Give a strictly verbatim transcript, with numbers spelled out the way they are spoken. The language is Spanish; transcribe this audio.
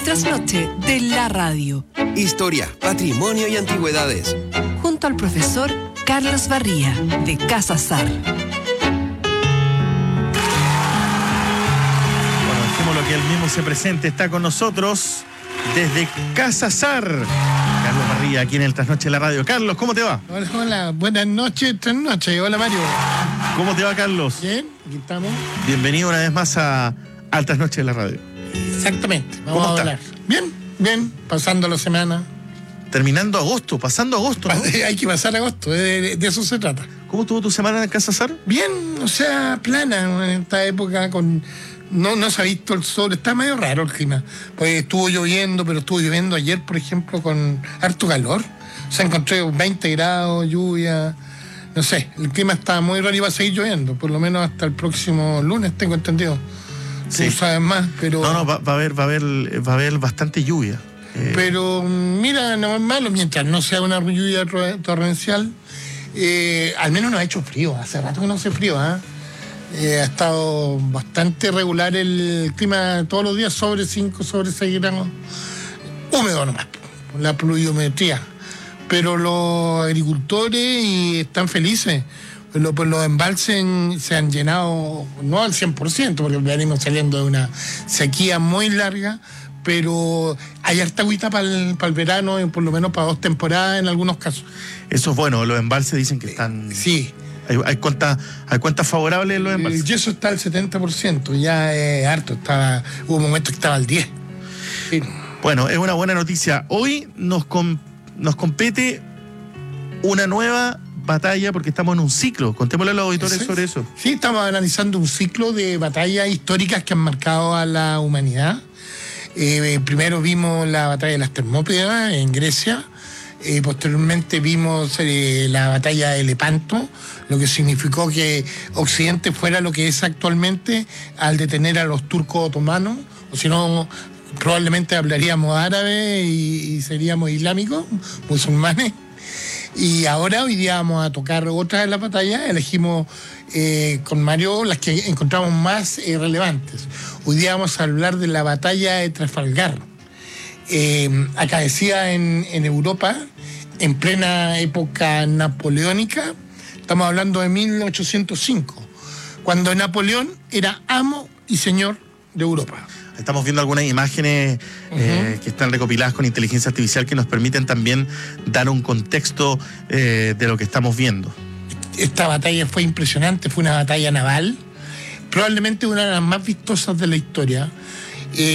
trasnoche de la radio. Historia, patrimonio y antigüedades. Junto al profesor Carlos Barría, de Casa Sar. Bueno, dejémoslo que él mismo se presente. Está con nosotros desde Casa Sar, Carlos Barría, aquí en el Trasnoche de la radio. Carlos, ¿cómo te va? Hola, hola, buenas noches, trasnoche. Hola, Mario. ¿Cómo te va, Carlos? Bien, aquí estamos. Bienvenido una vez más a, al Trasnoche de la radio. Exactamente, vamos ¿Cómo a está? hablar. Bien, bien, pasando la semana. Terminando agosto, pasando agosto, ¿no? Hay que pasar agosto, de, de eso se trata. ¿Cómo estuvo tu semana en Casa Sar? Bien, o sea, plana en esta época con... No, no se ha visto el sol, está medio raro el clima. Pues estuvo lloviendo, pero estuvo lloviendo ayer, por ejemplo, con harto calor. O sea, encontré veinte grados, lluvia. No sé, el clima está muy raro y va a seguir lloviendo, por lo menos hasta el próximo lunes, tengo entendido. Sí. Tú sabes más, pero... No, no, va, va a haber, va a haber, va a haber bastante lluvia. Eh, Pero mira, no es malo, mientras no sea una lluvia tor- torrencial, eh, al menos no ha hecho frío. Hace rato que no hace frío, ¿ah? Eh, ha estado bastante regular el clima todos los días, sobre cinco, sobre seis grados. Húmedo nomás, por la pluviometría. Pero los agricultores y están felices. Pues los, pues los embalses en- se han llenado, no al cien por ciento, porque venimos saliendo de una sequía muy larga, pero hay harta agüita para el, para el verano, y por lo menos para dos temporadas en algunos casos. Eso es bueno, los embalses dicen que están... Sí. Hay, hay cuentas hay cuentas favorables en los El embalses. yeso está al setenta por ciento, ya es harto, estaba, hubo momentos que estaba al diez por ciento. Sí. Bueno, es una buena noticia. Hoy nos, com- nos compete una nueva batalla porque estamos en un ciclo. Contémosle a los auditores ¿Sí? sobre eso. Sí, estamos analizando un ciclo de batallas históricas que han marcado a la humanidad. Eh, primero vimos la batalla de las Termópilas en Grecia. Eh, posteriormente vimos eh, la batalla de Lepanto, lo que significó que Occidente fuera lo que es actualmente al detener a los turcos otomanos, o si no, probablemente hablaríamos árabe y, y seríamos islámicos, musulmanes. Y ahora hoy día vamos a tocar otra de las batallas, elegimos eh, con Mario las que encontramos más eh, relevantes. Hoy día vamos a hablar de la batalla de Trafalgar, eh, acaecida en, en Europa en plena época napoleónica. Estamos hablando de mil ochocientos cinco, cuando Napoleón era amo y señor de Europa. Estamos viendo algunas imágenes eh, Ujú. que están recopiladas con inteligencia artificial que nos permiten también dar un contexto eh, de lo que estamos viendo. Esta batalla fue impresionante, fue una batalla naval, probablemente una de las más vistosas de la historia. Eh,